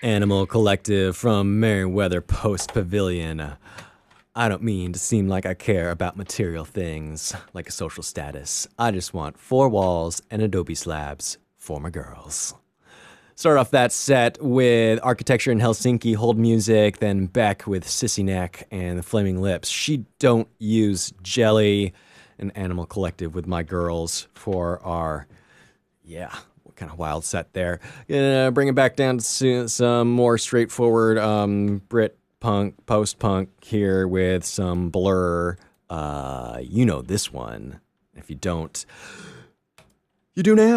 Animal Collective from Merriweather Post Pavilion. I don't mean to seem like I care about material things, like a social status. I just want 4 walls and adobe slabs for my girls. Start off that set with Architecture in Helsinki, Hold Music, then Beck with Sissy Neck and the Flaming Lips. She Don't Use Jelly, an Animal Collective with my girls for our, what kind of wild set there. Gonna bring it back down to some more straightforward Brit punk, post-punk here with some Blur. You know this one. If you don't, you do now.